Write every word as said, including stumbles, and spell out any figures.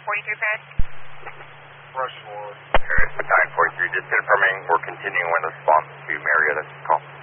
forty-three pad. Rushmore. Alright, nine forty-three, just confirming we're continuing with response to Mariotta's call.